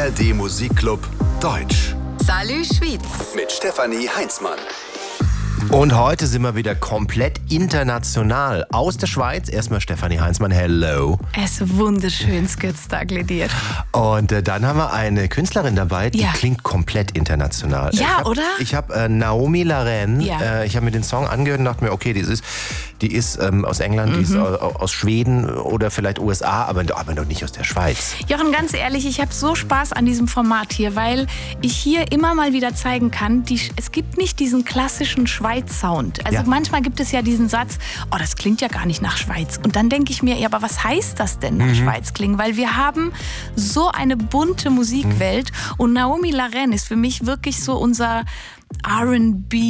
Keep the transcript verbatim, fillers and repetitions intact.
R D Musikclub Deutsch. Salü Schwyz. Mit Stefanie Heinzmann. Und heute sind wir wieder komplett international. Aus der Schweiz. Erstmal Stefanie Heinzmann, hello. Es ist wunderschön, Skürztag dir. Und äh, dann haben wir eine Künstlerin dabei, die Ja. klingt komplett international. Ja, ich hab, oder? Ich habe äh, Naomi Laren, Ja. äh, ich habe mir den Song angehört und dachte mir, okay, die ist, die ist ähm, aus England, die ist aus, aus Schweden oder vielleicht U S A, aber, aber doch nicht aus der Schweiz. Jochen, ganz ehrlich, ich habe so Spaß an diesem Format hier, weil ich hier immer mal wieder zeigen kann, die, es gibt nicht diesen klassischen Schweiz-Sound. Also Ja. manchmal gibt es ja diesen Satz, oh, das klingt ja gar nicht nach Schweiz. Und dann denke ich mir, ja, aber was heißt das denn nach Schweiz klingen? Weil wir haben so eine bunte Musikwelt und Naomi Laren ist für mich wirklich so unser R and B